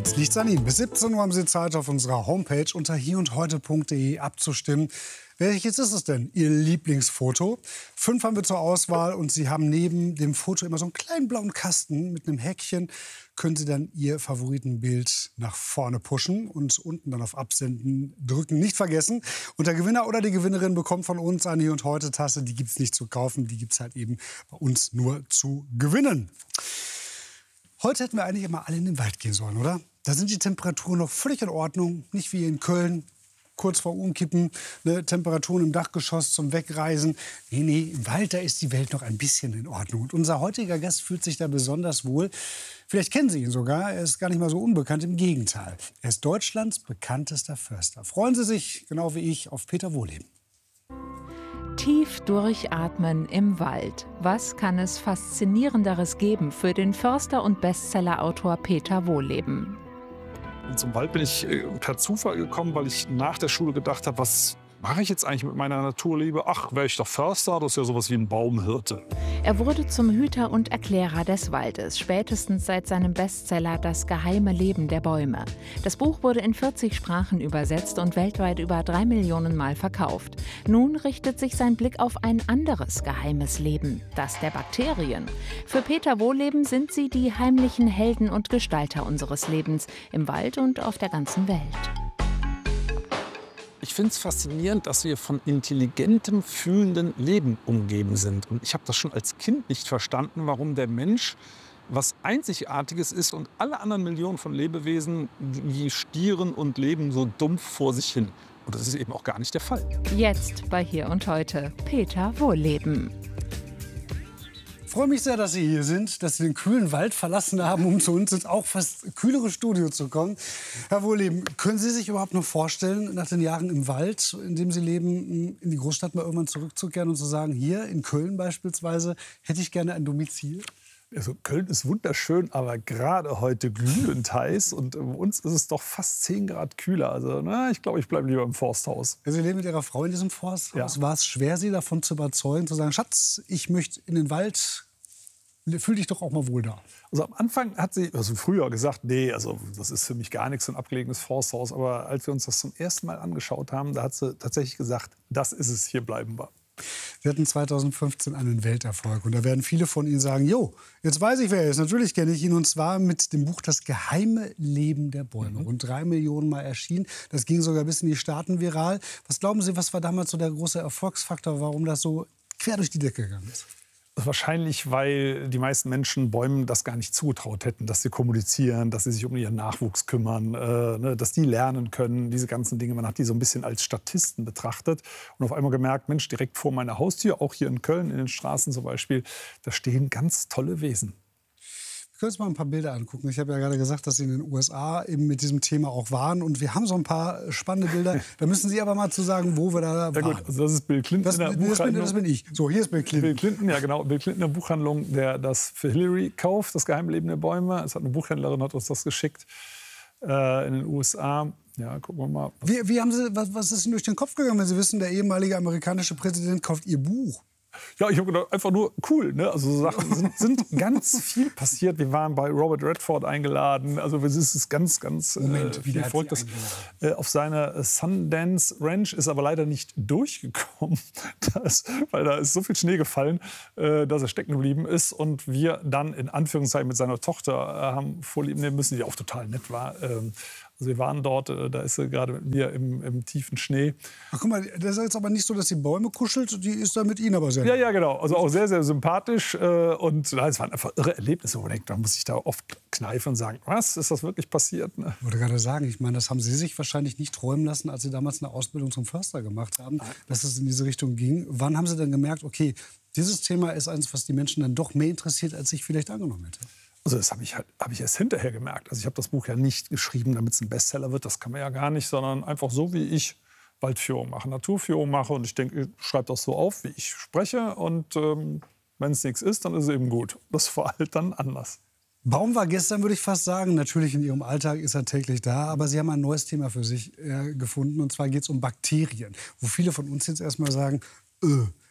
Jetzt liegt's an Ihnen. Bis 17 Uhr haben Sie Zeit, auf unserer Homepage unter hierundheute.de abzustimmen. Welches ist es denn, Ihr Lieblingsfoto? 5 haben wir zur Auswahl und Sie haben neben dem Foto immer so einen kleinen blauen Kasten mit einem Häkchen. Können Sie dann Ihr Favoritenbild nach vorne pushen und unten dann auf Absenden drücken. Nicht vergessen. Und der Gewinner oder die Gewinnerin bekommt von uns eine Hier und Heute Tasse. Die gibt's nicht zu kaufen, die gibt's halt eben bei uns nur zu gewinnen. Heute hätten wir eigentlich immer alle in den Wald gehen sollen, oder? Da sind die Temperaturen noch völlig in Ordnung. Nicht wie in Köln, kurz vor Umkippen, ne, Temperaturen im Dachgeschoss zum Wegreisen. Nee, im Wald, da ist die Welt noch ein bisschen in Ordnung. Und unser heutiger Gast fühlt sich da besonders wohl. Vielleicht kennen Sie ihn sogar, er ist gar nicht mal so unbekannt, im Gegenteil. Er ist Deutschlands bekanntester Förster. Freuen Sie sich, genau wie ich, auf Peter Wohlleben. Tief durchatmen im Wald. Was kann es Faszinierenderes geben für den Förster und Bestsellerautor Peter Wohlleben? Zum Wald bin ich per Zufall gekommen, weil ich nach der Schule gedacht habe, was mache ich jetzt eigentlich mit meiner Naturliebe? Ach, wäre ich doch Förster, das ist ja sowas wie ein Baumhirte. Er wurde zum Hüter und Erklärer des Waldes, spätestens seit seinem Bestseller Das geheime Leben der Bäume. Das Buch wurde in 40 Sprachen übersetzt und weltweit über 3 Millionen Mal verkauft. Nun richtet sich sein Blick auf ein anderes geheimes Leben, das der Bakterien. Für Peter Wohlleben sind sie die heimlichen Helden und Gestalter unseres Lebens, im Wald und auf der ganzen Welt. Ich finde es faszinierend, dass wir von intelligentem, fühlendem Leben umgeben sind. Und ich habe das schon als Kind nicht verstanden, warum der Mensch was Einzigartiges ist und alle anderen Millionen von Lebewesen, die stieren und leben so dumpf vor sich hin. Und das ist eben auch gar nicht der Fall. Jetzt bei Hier und Heute, Peter Wohlleben. Ich freue mich sehr, dass Sie hier sind, dass Sie den kühlen Wald verlassen haben, um zu uns ins auch fast kühlere Studio zu kommen. Herr Wohlleben, können Sie sich überhaupt noch vorstellen, nach den Jahren im Wald, in dem Sie leben, in die Großstadt mal irgendwann zurückzukehren und zu sagen, hier in Köln beispielsweise, hätte ich gerne ein Domizil? Also Köln ist wunderschön, aber gerade heute glühend heiß. Und bei uns ist es doch fast 10 Grad kühler. Also ich glaube, ich bleibe lieber im Forsthaus. Sie leben mit Ihrer Frau in diesem Forsthaus. Ja. War es schwer, Sie davon zu überzeugen, zu sagen, Schatz, ich möchte in den Wald, fühl dich doch auch mal wohl da? Also am Anfang hat sie früher gesagt, nee, also das ist für mich gar nichts, so ein abgelegenes Forsthaus. Aber als wir uns das zum ersten Mal angeschaut haben, da hat sie tatsächlich gesagt, das ist es, hier bleiben wir. Sie hatten 2015 einen Welterfolg. Und da werden viele von Ihnen sagen, jo, jetzt weiß ich, wer er ist. Natürlich kenne ich ihn. Und zwar mit dem Buch Das geheime Leben der Bäume. Rund 3 Millionen Mal erschienen. Das ging sogar bis in die Staaten viral. Was glauben Sie, was war damals so der große Erfolgsfaktor, warum das so quer durch die Decke gegangen ist? Wahrscheinlich, weil die meisten Menschen Bäumen das gar nicht zugetraut hätten, dass sie kommunizieren, dass sie sich um ihren Nachwuchs kümmern, dass die lernen können, diese ganzen Dinge. Man hat die so ein bisschen als Statisten betrachtet und auf einmal gemerkt, Mensch, direkt vor meiner Haustür, auch hier in Köln, in den Straßen zum Beispiel, da stehen ganz tolle Wesen. Wir können uns mal ein paar Bilder angucken. Ich habe ja gerade gesagt, dass Sie in den USA eben mit diesem Thema auch waren. Und wir haben so ein paar spannende Bilder. Da müssen Sie aber mal zu sagen, wo wir da waren. Ja gut, also das ist Bill Clinton in der Buchhandlung. Das bin ich. So, hier ist Bill Clinton. Bill Clinton, ja genau. Bill Clinton in der Buchhandlung, der das für Hillary kauft, das geheime Leben der Bäume. Es hat eine Buchhändlerin, hat uns das geschickt in den USA. Ja, gucken wir mal. Wie haben Sie, was ist Ihnen durch den Kopf gegangen, wenn Sie wissen, der ehemalige amerikanische Präsident kauft Ihr Buch? Ja, ich habe gedacht, einfach nur cool. Ne? Also so Sachen sind ganz viel passiert. Wir waren bei Robert Redford eingeladen. Also es ist ganz viel Volk. Auf seine Sundance Ranch ist aber leider nicht durchgekommen, weil da ist so viel Schnee gefallen, dass er stecken geblieben ist. Und wir dann in Anführungszeichen mit seiner Tochter haben Vorlieb nehmen müssen, die auch total nett war. Also wir waren dort, da ist sie gerade mit mir im tiefen Schnee. Ach, guck mal, das ist jetzt aber nicht so, dass die Bäume kuschelt, die ist da mit Ihnen aber sehr. Ja, genau. Also auch sehr, sehr sympathisch. Und es waren einfach irre Erlebnisse. Da muss ich da oft kneifen und sagen, was, ist das wirklich passiert? Ich wollte gerade sagen, ich meine, das haben Sie sich wahrscheinlich nicht träumen lassen, als Sie damals eine Ausbildung zum Förster gemacht haben, dass es in diese Richtung ging. Wann haben Sie dann gemerkt, okay, dieses Thema ist eins, was die Menschen dann doch mehr interessiert, als ich vielleicht angenommen hätte? Also das habe ich erst hinterher gemerkt. Also ich habe das Buch ja nicht geschrieben, damit es ein Bestseller wird. Das kann man ja gar nicht, sondern einfach so, wie ich Waldführung mache, Naturführung mache. Und ich denke, ich schreibe das so auf, wie ich spreche. Und wenn es nichts ist, dann ist es eben gut. Das war halt dann anders. Baum war gestern, würde ich fast sagen. Natürlich in Ihrem Alltag ist er täglich da. Aber Sie haben ein neues Thema für sich gefunden. Und zwar geht es um Bakterien. Wo viele von uns jetzt erstmal sagen,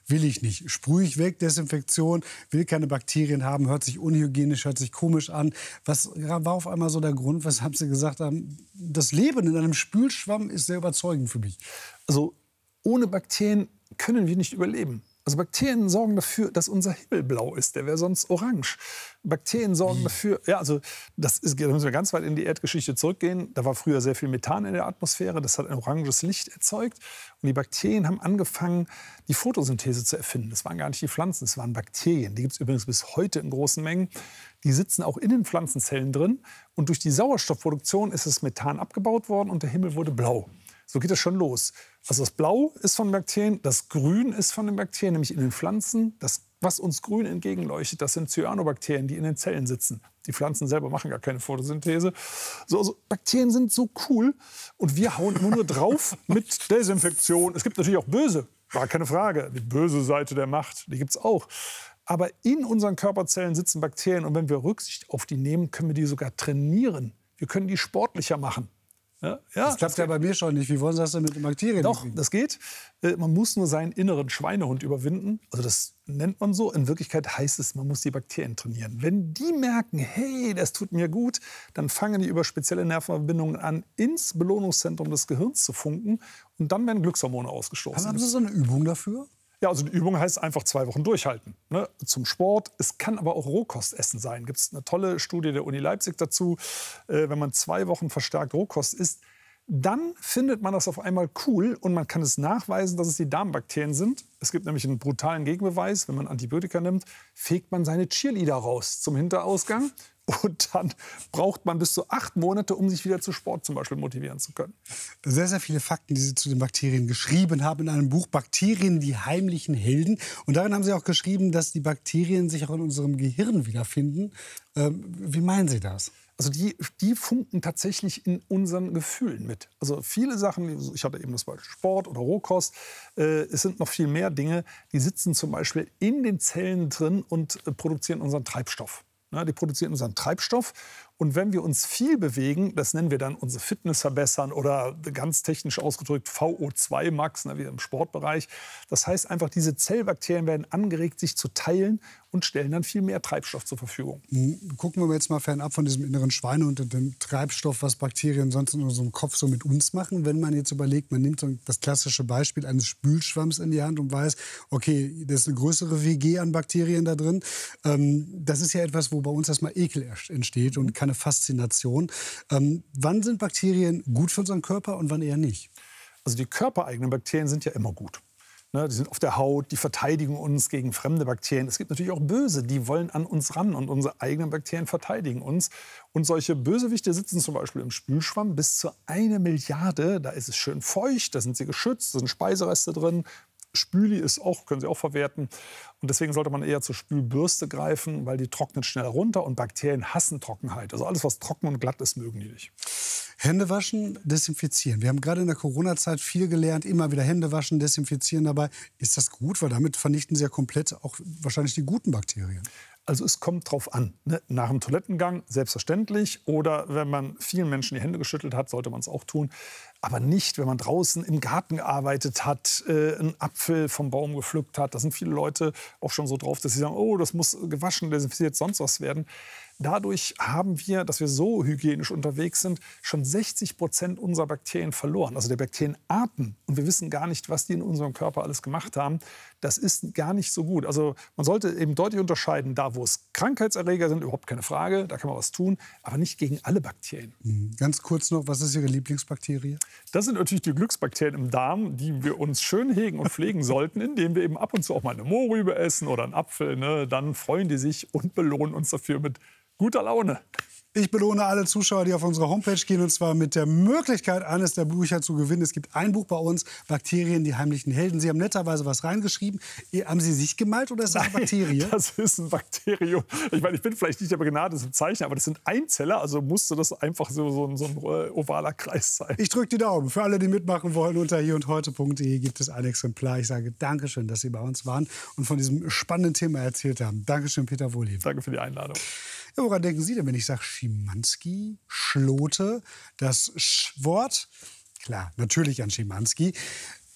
will ich nicht. Sprühe ich weg, Desinfektion, will keine Bakterien haben, hört sich unhygienisch, hört sich komisch an. Was war auf einmal so der Grund, weshalb Sie gesagt haben, das Leben in einem Spülschwamm ist sehr überzeugend für mich? Also ohne Bakterien können wir nicht überleben. Also Bakterien sorgen dafür, dass unser Himmel blau ist. Der wäre sonst orange. Bakterien sorgen dafür, ja, also da müssen wir ganz weit in die Erdgeschichte zurückgehen. Da war früher sehr viel Methan in der Atmosphäre. Das hat ein oranges Licht erzeugt. Und die Bakterien haben angefangen, die Photosynthese zu erfinden. Das waren gar nicht die Pflanzen, das waren Bakterien. Die gibt es übrigens bis heute in großen Mengen. Die sitzen auch in den Pflanzenzellen drin. Und durch die Sauerstoffproduktion ist das Methan abgebaut worden und der Himmel wurde blau. So geht das schon los. Also das Blau ist von Bakterien, das Grün ist von den Bakterien, nämlich in den Pflanzen. Das, was uns grün entgegenleuchtet, das sind Cyanobakterien, die in den Zellen sitzen. Die Pflanzen selber machen gar keine Photosynthese. So, also Bakterien sind so cool und wir hauen immer nur drauf mit Desinfektion. Es gibt natürlich auch böse, gar keine Frage. Die böse Seite der Macht, die gibt es auch. Aber in unseren Körperzellen sitzen Bakterien und wenn wir Rücksicht auf die nehmen, können wir die sogar trainieren. Wir können die sportlicher machen. Ja, das klappt ja bei mir schon nicht. Wie wollen Sie das denn mit den Bakterien? Doch, das geht. Man muss nur seinen inneren Schweinehund überwinden. Also das nennt man so. In Wirklichkeit heißt es, man muss die Bakterien trainieren. Wenn die merken, hey, das tut mir gut, dann fangen die über spezielle Nervenverbindungen an, ins Belohnungszentrum des Gehirns zu funken. Und dann werden Glückshormone ausgestoßen. Haben Sie so eine Übung dafür? Ja, also die Übung heißt einfach 2 Wochen durchhalten. Ne? Zum Sport. Es kann aber auch Rohkostessen sein. Gibt es eine tolle Studie der Uni Leipzig dazu. Wenn man 2 Wochen verstärkt Rohkost isst, dann findet man das auf einmal cool und man kann es nachweisen, dass es die Darmbakterien sind. Es gibt nämlich einen brutalen Gegenbeweis. Wenn man Antibiotika nimmt, fegt man seine Cheerleader raus zum Hinterausgang. Und dann braucht man bis zu 8 Monate, um sich wieder zu Sport zum Beispiel motivieren zu können. Sehr, sehr viele Fakten, die Sie zu den Bakterien geschrieben haben in einem Buch Bakterien, die heimlichen Helden. Und darin haben Sie auch geschrieben, dass die Bakterien sich auch in unserem Gehirn wiederfinden. Wie meinen Sie das? Also die funken tatsächlich in unseren Gefühlen mit. Also viele Sachen, ich hatte eben das Beispiel Sport oder Rohkost, es sind noch viel mehr Dinge, die sitzen zum Beispiel in den Zellen drin und produzieren unseren Treibstoff. Die produzieren unseren Treibstoff. Und wenn wir uns viel bewegen, das nennen wir dann unsere Fitness verbessern oder ganz technisch ausgedrückt VO2 Max, wie im Sportbereich. Das heißt einfach, diese Zellbakterien werden angeregt, sich zu teilen und stellen dann viel mehr Treibstoff zur Verfügung. Gucken wir jetzt mal fernab von diesem inneren Schweinehund und dem Treibstoff, was Bakterien sonst in unserem Kopf so mit uns machen. Wenn man jetzt überlegt, man nimmt so das klassische Beispiel eines Spülschwamms in die Hand und weiß, okay, da ist eine größere WG an Bakterien da drin. Das ist ja etwas, wo bei uns erstmal Ekel entsteht und keine Faszination. Wann sind Bakterien gut für unseren Körper und wann eher nicht? Also die körpereigenen Bakterien sind ja immer gut. Die sind auf der Haut, die verteidigen uns gegen fremde Bakterien. Es gibt natürlich auch Böse, die wollen an uns ran und unsere eigenen Bakterien verteidigen uns. Und solche Bösewichte sitzen zum Beispiel im Spülschwamm bis zu 1 Milliarde. Da ist es schön feucht, da sind sie geschützt, da sind Speisereste drin. Spüli ist auch, können Sie auch verwerten. Und deswegen sollte man eher zur Spülbürste greifen, weil die trocknet schnell runter und Bakterien hassen Trockenheit. Also alles, was trocken und glatt ist, mögen die nicht. Hände waschen, desinfizieren. Wir haben gerade in der Corona-Zeit viel gelernt, immer wieder Hände waschen, desinfizieren dabei. Ist das gut? Weil damit vernichten Sie ja komplett auch wahrscheinlich die guten Bakterien. Also es kommt drauf an. Nach dem Toilettengang selbstverständlich. Oder wenn man vielen Menschen die Hände geschüttelt hat, sollte man es auch tun. Aber nicht, wenn man draußen im Garten gearbeitet hat, einen Apfel vom Baum gepflückt hat. Da sind viele Leute auch schon so drauf, dass sie sagen, oh, das muss gewaschen, desinfiziert, sonst was werden. Dadurch haben wir, dass wir so hygienisch unterwegs sind, schon 60% unserer Bakterien verloren. Also der Bakterienarten. Und wir wissen gar nicht, was die in unserem Körper alles gemacht haben. Das ist gar nicht so gut. Also man sollte eben deutlich unterscheiden, da wo es Krankheitserreger sind, überhaupt keine Frage, da kann man was tun, aber nicht gegen alle Bakterien. Ganz kurz noch, was ist Ihre Lieblingsbakterie? Das sind natürlich die Glücksbakterien im Darm, die wir uns schön hegen und pflegen sollten, indem wir eben ab und zu auch mal eine Mohrrübe essen oder einen Apfel. Dann freuen die sich und belohnen uns dafür mit guter Laune. Ich belohne alle Zuschauer, die auf unsere Homepage gehen, und zwar mit der Möglichkeit, eines der Bücher zu gewinnen. Es gibt ein Buch bei uns, Bakterien, die heimlichen Helden. Sie haben netterweise was reingeschrieben. Haben Sie sich gemalt oder ist das eine Bakterie? Das ist ein Bakterium. Ich meine, ich bin vielleicht nicht der begnadete Zeichner, aber das sind Einzeller, also musste das einfach so ein ovaler Kreis sein. Ich drücke die Daumen. Für alle, die mitmachen wollen, unter hierundheute.de gibt es ein Exemplar. Ich sage Dankeschön, dass Sie bei uns waren und von diesem spannenden Thema erzählt haben. Dankeschön, Peter Wohlleben. Danke für die Einladung. Ja, woran denken Sie denn, wenn ich sage Schimanski, Schlote, das Wort? Klar, natürlich an Schimanski.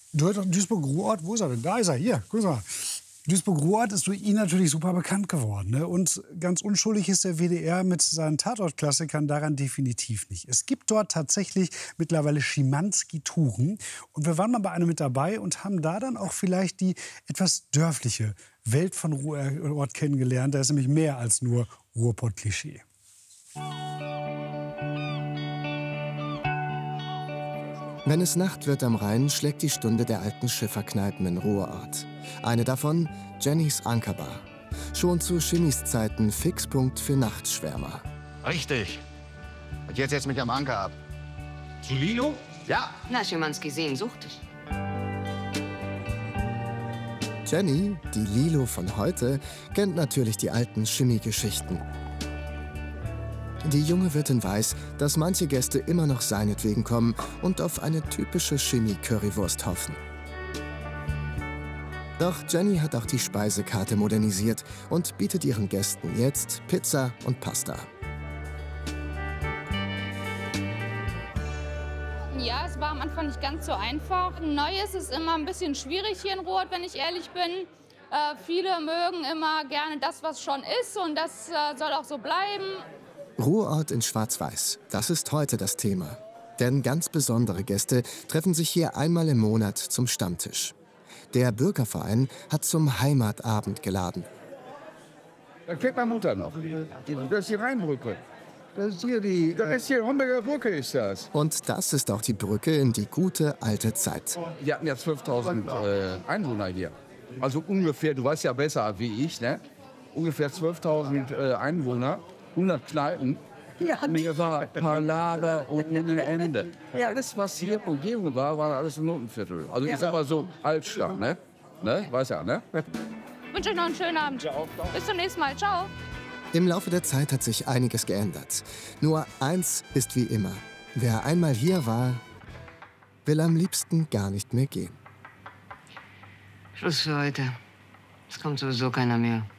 Du hörst doch Duisburg-Ruhrort, wo ist er denn? Da ist er, hier, guck mal. Duisburg-Ruhrort ist durch ihn natürlich super bekannt geworden. Ne? Und ganz unschuldig ist der WDR mit seinen Tatortklassikern daran definitiv nicht. Es gibt dort tatsächlich mittlerweile Schimanski-Touren. Und wir waren mal bei einem mit dabei und haben da dann auch vielleicht die etwas dörfliche Welt von Ruhrort kennengelernt. Da ist nämlich mehr als nur Ruhrpott-Klischee. Wenn es Nacht wird am Rhein, schlägt die Stunde der alten Schifferkneipen in Ruhrort. Eine davon, Jennys Ankerbar. Schon zu Schimmys Zeiten Fixpunkt für Nachtschwärmer. Richtig. Und jetzt setz mich am Anker ab. Zu Lilo? Ja. Na, Schimanski sehnsüchtig. Jenny, die Lilo von heute, kennt natürlich die alten Schimmi-Geschichten. Die junge Wirtin weiß, dass manche Gäste immer noch seinetwegen kommen und auf eine typische Schimmi-Currywurst hoffen. Doch Jenny hat auch die Speisekarte modernisiert und bietet ihren Gästen jetzt Pizza und Pasta. Ja, es war am Anfang nicht ganz so einfach. Neues ist immer ein bisschen schwierig hier in Ruhrort, wenn ich ehrlich bin. Viele mögen immer gerne das, was schon ist, und das soll auch so bleiben. Ruhrort in Schwarz-Weiß, das ist heute das Thema. Denn ganz besondere Gäste treffen sich hier einmal im Monat zum Stammtisch. Der Bürgerverein hat zum Heimatabend geladen. Da kennt meine Mutter noch. Das ist die Rheinbrücke. Das ist hier die Homberger Brücke ist das. Und das ist auch die Brücke in die gute alte Zeit. Wir hatten ja 12.000 Einwohner hier. Also ungefähr, du weißt ja besser wie ich, ne? Ungefähr 12.000 Einwohner. 100 Kneipen. Ja, mir war ein paar Lager ohne Ende. Ja, alles, was hier Umgebung war, war alles ein Notenviertel. Also ich sag mal so Altstadt, ne? Weiß ja, ne? Ich wünsche euch noch einen schönen Abend. Bis zum nächsten Mal. Ciao. Im Laufe der Zeit hat sich einiges geändert. Nur eins ist wie immer. Wer einmal hier war, will am liebsten gar nicht mehr gehen. Schluss für heute. Es kommt sowieso keiner mehr.